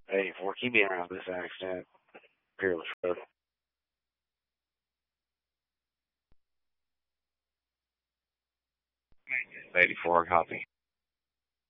84, keep me around this accent. Peerless Road. 84, copy.